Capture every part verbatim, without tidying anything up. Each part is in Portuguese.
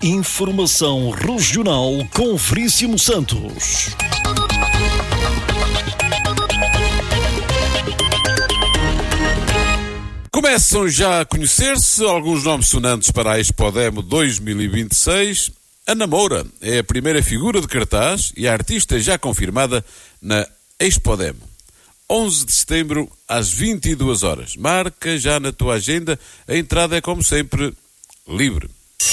Informação Regional com Veríssimo Santos. Começam já a conhecer-se alguns nomes sonantes para a Expodemo dois mil e vinte e seis. Ana Moura é a primeira figura de cartaz e a artista já confirmada na Expodemo. onze de setembro, às vinte e duas horas. Marca já na tua agenda, a entrada é, como sempre, livre.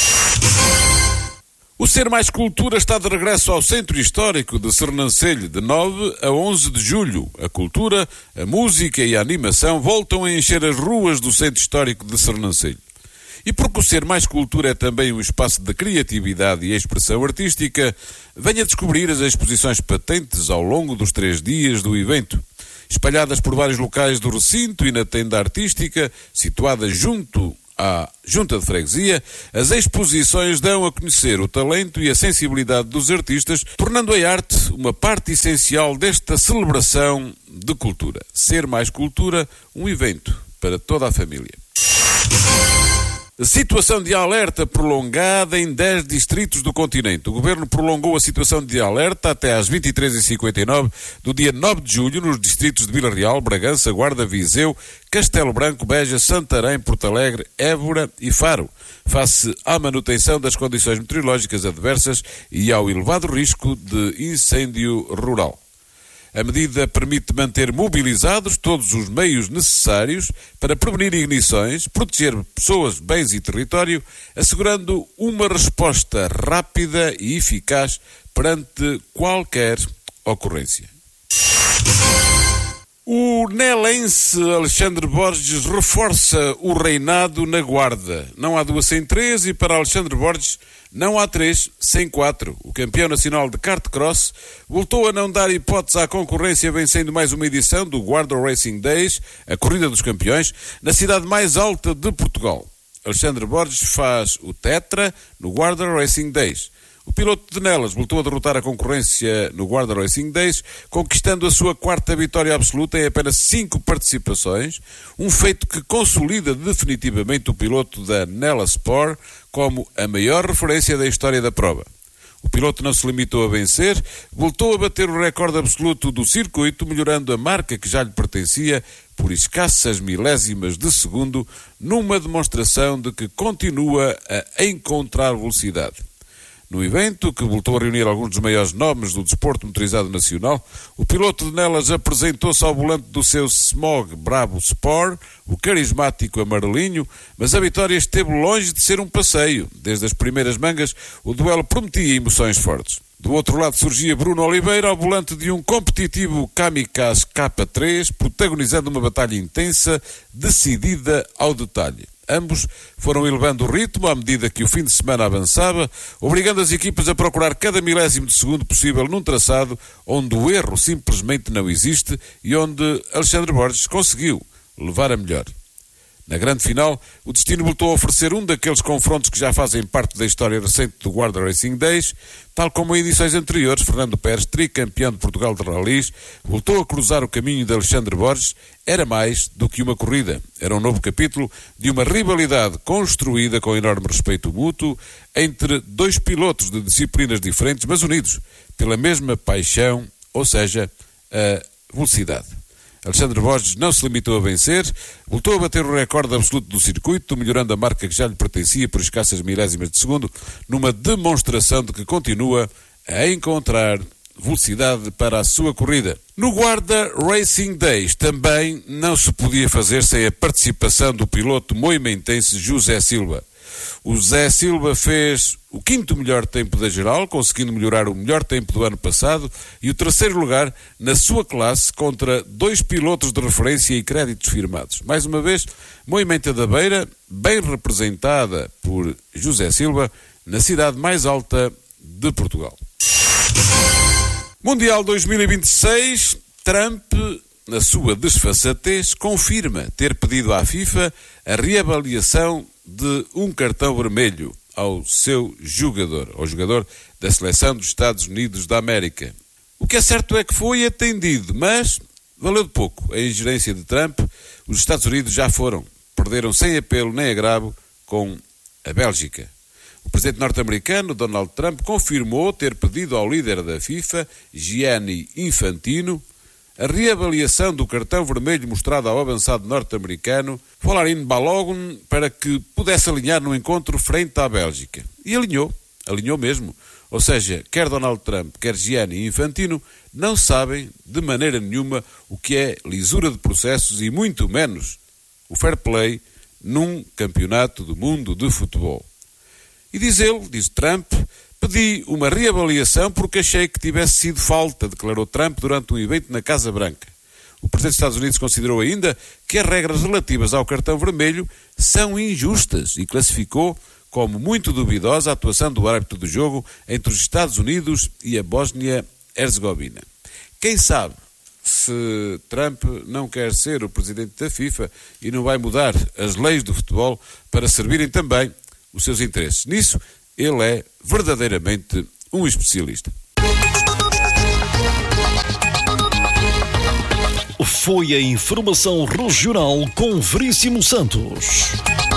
O Ser Mais Cultura está de regresso ao Centro Histórico de Sernancelho de nove a onze de julho. A cultura, a música e a animação voltam a encher as ruas do Centro Histórico de Sernancelho. E porque o Ser Mais Cultura é também um espaço de criatividade e expressão artística, venha descobrir as exposições patentes ao longo dos três dias do evento. Espalhadas por vários locais do recinto e na tenda artística, situada junto à Junta de Freguesia, as exposições dão a conhecer o talento e a sensibilidade dos artistas, tornando a arte uma parte essencial desta celebração de cultura. Ser Mais Cultura, um evento para toda a família. Situação de alerta prolongada em dez distritos do continente. O Governo prolongou a situação de alerta até às vinte e três e cinquenta e nove do dia nove de julho nos distritos de Vila Real, Bragança, Guarda, Viseu, Castelo Branco, Beja, Santarém, Porto Alegre, Évora e Faro, face à manutenção das condições meteorológicas adversas e ao elevado risco de incêndio rural. A medida permite manter mobilizados todos os meios necessários para prevenir ignições, proteger pessoas, bens e território, assegurando uma resposta rápida e eficaz perante qualquer ocorrência. O nelense Alexandre Borges reforça o reinado na Guarda. Não há duas sem três e para Alexandre Borges não há três sem quatro. O campeão nacional de kart cross voltou a não dar hipótese à concorrência, vencendo mais uma edição do Guarda Racing Days, a corrida dos campeões, na cidade mais alta de Portugal. Alexandre Borges faz o tetra no Guarda Racing Days. O piloto de Nelas voltou a derrotar a concorrência no Guarda Racing Days, conquistando a sua quarta vitória absoluta em apenas cinco participações, um feito que consolida definitivamente o piloto da Nelas Sport como a maior referência da história da prova. O piloto não se limitou a vencer, voltou a bater o recorde absoluto do circuito, melhorando a marca que já lhe pertencia por escassas milésimas de segundo, numa demonstração de que continua a encontrar velocidade. No evento, que voltou a reunir alguns dos maiores nomes do desporto motorizado nacional, o piloto de Nelas apresentou-se ao volante do seu Smog Bravo Sport, o carismático amarelinho, mas a vitória esteve longe de ser um passeio. Desde as primeiras mangas, o duelo prometia emoções fortes. Do outro lado surgia Bruno Oliveira ao volante de um competitivo Kamikaze K três, protagonizando uma batalha intensa, decidida ao detalhe. Ambos foram elevando o ritmo à medida que o fim de semana avançava, obrigando as equipas a procurar cada milésimo de segundo possível num traçado onde o erro simplesmente não existe e onde Alexandre Borges conseguiu levar a melhor. Na grande final, o destino voltou a oferecer um daqueles confrontos que já fazem parte da história recente do Guarda Racing Days, tal como em edições anteriores. Fernando Pérez, tricampeão de Portugal de ralis, voltou a cruzar o caminho de Alexandre Borges. Era mais do que uma corrida, era um novo capítulo de uma rivalidade construída com enorme respeito mútuo entre dois pilotos de disciplinas diferentes, mas unidos pela mesma paixão, ou seja, a velocidade. Alexandre Borges não se limitou a vencer, voltou a bater o recorde absoluto do circuito, melhorando a marca que já lhe pertencia por escassas milésimas de segundo, numa demonstração de que continua a encontrar velocidade para a sua corrida. No Guarda Racing Days também não se podia fazer sem a participação do piloto moimentense José Silva. O José Silva fez o quinto melhor tempo da geral, conseguindo melhorar o melhor tempo do ano passado e o terceiro lugar na sua classe contra dois pilotos de referência e créditos firmados. Mais uma vez, Moimenta da Beira, bem representada por José Silva, na cidade mais alta de Portugal. Mundial dois mil e vinte e seis, Trump, na sua desfaçatez, confirma ter pedido à FIFA a reavaliação de um cartão vermelho ao seu jogador, ao jogador da seleção dos Estados Unidos da América. O que é certo é que foi atendido, mas valeu de pouco. A ingerência de Trump, os Estados Unidos já foram, perderam sem apelo nem agravo com a Bélgica. O presidente norte-americano, Donald Trump, confirmou ter pedido ao líder da FIFA, Gianni Infantino, a reavaliação do cartão vermelho mostrado ao avançado norte-americano, Folarin Balogun, para que pudesse alinhar no encontro frente à Bélgica. E alinhou, alinhou mesmo. Ou seja, quer Donald Trump, quer Gianni Infantino, não sabem de maneira nenhuma o que é lisura de processos e muito menos o fair play num campeonato do mundo de futebol. E diz ele, diz Trump, pedi uma reavaliação porque achei que tivesse sido falta, declarou Trump durante um evento na Casa Branca. O presidente dos Estados Unidos considerou ainda que as regras relativas ao cartão vermelho são injustas e classificou como muito duvidosa a atuação do árbitro do jogo entre os Estados Unidos e a Bósnia-Herzegovina. Quem sabe se Trump não quer ser o presidente da FIFA e não vai mudar as leis do futebol para servirem também os seus interesses. Nisso, ele é verdadeiramente um especialista. Foi a informação regional com Veríssimo Santos.